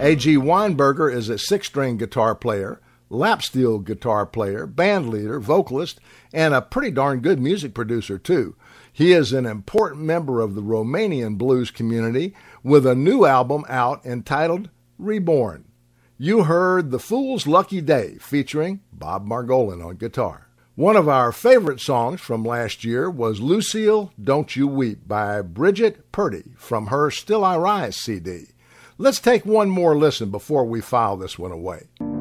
A.G. Weinberger is a six-string guitar player, lap steel guitar player, band leader, vocalist, and a pretty darn good music producer, too. He is an important member of the Romanian blues community with a new album out entitled Reborn. You heard The Fool's Lucky Day featuring Bob Margolin on guitar. One of our favorite songs from last year was Lucille, Don't You Weep by Bridget Purdy from her Still I Rise CD. Let's take one more listen before we file this one away.